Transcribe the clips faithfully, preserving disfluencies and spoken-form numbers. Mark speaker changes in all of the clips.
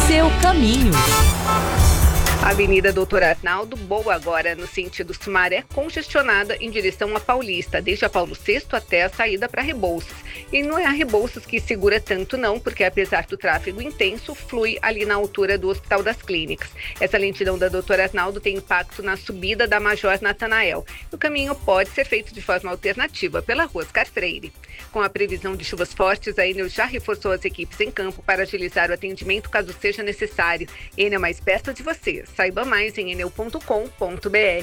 Speaker 1: seu caminho.
Speaker 2: A Avenida Doutor Arnaldo, boa agora no sentido Sumaré, congestionada em direção à Paulista, desde a Paulo sexto até a saída para Rebouças. E não é a Rebouças que segura tanto não, porque apesar do tráfego intenso, flui ali na altura do Hospital das Clínicas. Essa lentidão da Doutor Arnaldo tem impacto na subida da Major Natanael. O caminho pode ser feito de forma alternativa pela Rua Oscar Freire. Com a previsão de chuvas fortes, a Enel já reforçou as equipes em campo para agilizar o atendimento caso seja necessário. Enel mais perto de você. Saiba mais em enel ponto com ponto br.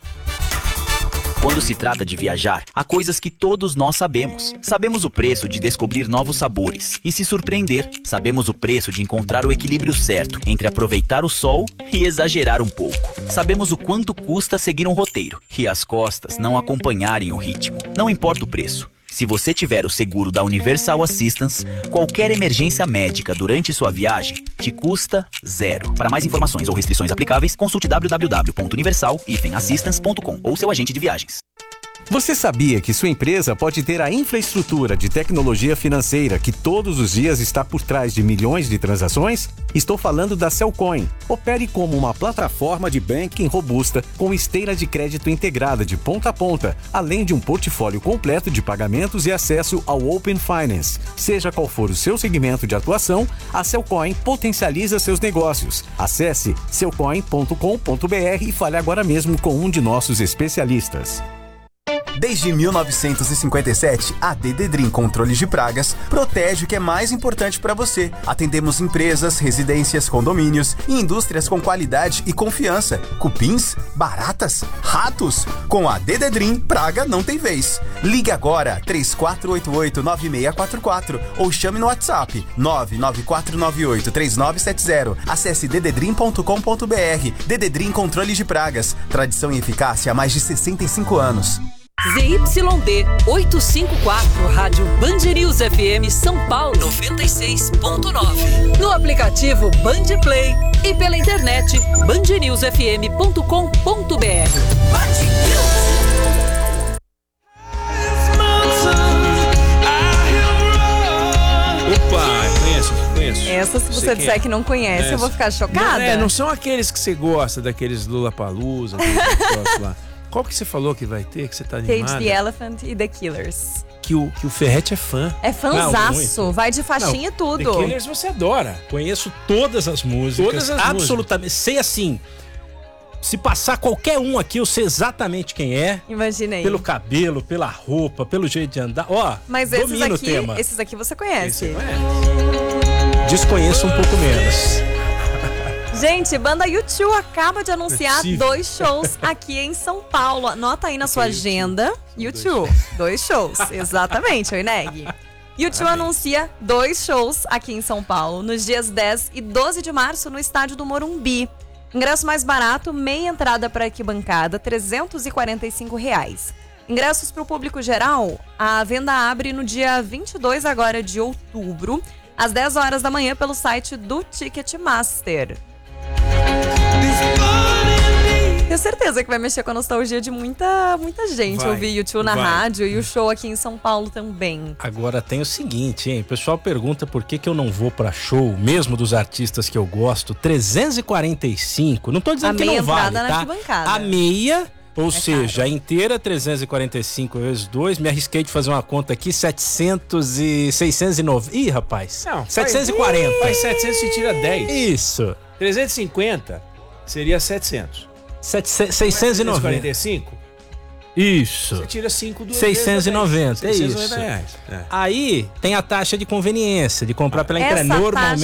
Speaker 3: Quando se trata de viajar, há coisas que todos nós sabemos. Sabemos o preço de descobrir novos sabores e se surpreender. Sabemos o preço de encontrar o equilíbrio certo entre aproveitar o sol e exagerar um pouco. Sabemos o quanto custa seguir um roteiro e as costas não acompanharem o ritmo. Não importa o preço. Se você tiver o seguro da Universal Assistance, qualquer emergência médica durante sua viagem te custa zero. Para mais informações ou restrições aplicáveis, consulte w w w ponto universal assistance ponto com ou seu agente de viagens.
Speaker 4: Você sabia que sua empresa pode ter a infraestrutura de tecnologia financeira que todos os dias está por trás de milhões de transações? Estou falando da Cellcoin. Opere como uma plataforma de banking robusta com esteira de crédito integrada de ponta a ponta, além de um portfólio completo de pagamentos e acesso ao Open Finance. Seja qual for o seu segmento de atuação, a Cellcoin potencializa seus negócios. Acesse cellcoin ponto com ponto br e fale agora mesmo com um de nossos especialistas.
Speaker 5: Desde mil novecentos e cinquenta e sete, a Dededrim Controles de Pragas protege o que é mais importante para você. Atendemos empresas, residências, condomínios e indústrias com qualidade e confiança. Cupins, baratas, ratos. Com a Dededrim, praga não tem vez. Ligue agora três quatro oito oito, nove seis quatro quatro ou chame no WhatsApp nove nove quatro nove oito, três nove sete zero. Acesse dededrim ponto com ponto br. Dededrim Controles de Pragas. Tradição e eficácia há mais de sessenta e cinco anos.
Speaker 1: Z Y D oitocentos e cinquenta e quatro, Rádio Band News F M São Paulo noventa e seis ponto nove. No aplicativo Band Play e pela internet band news f m ponto com ponto br. Band News.
Speaker 6: Opa, conheço, conheço.
Speaker 7: Essa, se você disser que não conhece, conhece, eu vou ficar chocada.
Speaker 6: Não, é, não são aqueles que você gosta, daqueles Lollapalooza, aqueles negócios lá. Qual que você falou que vai ter, que você tá animada?
Speaker 7: Cage the Elephant e The Killers.
Speaker 6: Que o, que o Ferrete é fã.
Speaker 7: É fãzaço, vai de faixinha e tudo.
Speaker 6: The Killers você adora.
Speaker 8: Conheço todas as músicas.
Speaker 6: Todas as
Speaker 8: absolutamente.
Speaker 6: músicas.
Speaker 8: Sei assim, se passar qualquer um aqui, eu sei exatamente quem é.
Speaker 7: Imaginei.
Speaker 8: Pelo cabelo, pela roupa, pelo jeito de andar. Ó,
Speaker 7: mas esses
Speaker 8: domino
Speaker 7: aqui,
Speaker 8: o tema.
Speaker 7: esses aqui você conhece.
Speaker 6: Esse conhece.
Speaker 8: Desconheço um pouco menos.
Speaker 7: Gente, banda U dois acaba de anunciar é dois shows aqui em São Paulo. Anota aí na sua agenda. U dois, dois shows, exatamente, Oineg. U dois anuncia dois shows aqui em São Paulo, nos dias dez e doze de março, no estádio do Morumbi. Ingresso mais barato, meia entrada para arquibancada, trezentos e quarenta e cinco reais. Ingressos para o público geral, a venda abre no dia vinte e dois agora de outubro, às dez horas da manhã, pelo site do Ticketmaster. Tenho certeza que vai mexer com a nostalgia de muita, muita gente.
Speaker 6: Vai,
Speaker 7: ouvir U dois na
Speaker 6: vai.
Speaker 7: rádio e o show aqui em São Paulo também.
Speaker 8: Agora tem o seguinte, hein? O pessoal pergunta por que que eu não vou pra show, mesmo dos artistas que eu gosto. trezentos e quarenta e cinco, não tô dizendo
Speaker 7: A
Speaker 8: que
Speaker 7: meia
Speaker 8: não vale,
Speaker 7: entrada na
Speaker 8: tá?
Speaker 7: arquibancada.
Speaker 8: A meia, ou
Speaker 7: É
Speaker 8: seja,
Speaker 7: caro.
Speaker 8: a inteira trezentos e quarenta e cinco vezes dois, me arrisquei de fazer uma conta aqui, setecentos e seiscentos e noventa. Ih, rapaz.
Speaker 6: Não,
Speaker 8: setecentos e quarenta.
Speaker 6: Faz setecentos e tira dez.
Speaker 8: Isso.
Speaker 6: trezentos e cinquenta seria setecentos.
Speaker 8: seiscentos e noventa.
Speaker 6: quarenta e cinco?
Speaker 8: Isso.
Speaker 6: Você tira cinco do
Speaker 8: seiscentos e noventa, é isso.
Speaker 6: reais. É.
Speaker 8: Aí tem a taxa de conveniência de comprar pela
Speaker 7: Essa
Speaker 8: internet. Normalmente